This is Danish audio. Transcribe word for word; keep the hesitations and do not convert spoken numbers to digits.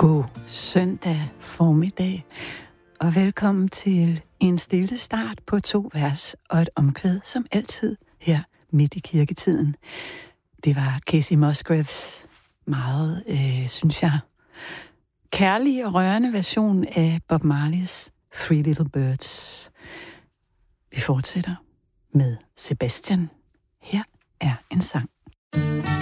God søndag formiddag, og velkommen til en stille start på to vers og et omkvæd, som altid her midt i kirketiden. Det var Kacey Musgraves meget, øh, synes jeg, kærlige og rørende version af Bob Marleys Three Little Birds. Vi fortsætter med Sebastian. Her er en sang.